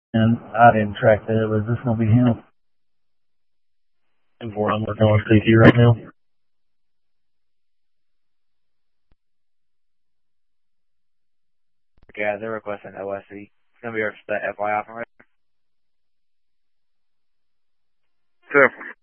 And I didn't track that. Was this going to be him? I'm working on CT right now. Okay, they're requesting OSC. It's going to be our FYI from right. Sure.